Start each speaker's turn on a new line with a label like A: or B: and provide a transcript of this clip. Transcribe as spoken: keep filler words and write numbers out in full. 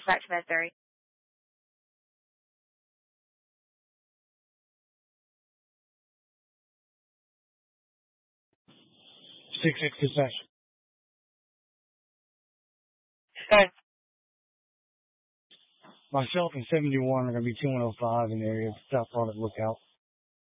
A: Dispatch Medbury.
B: Six six dispatch.
A: Good.
B: Myself and seventy-one are going to be two one oh five in the area of South Florida Lookout.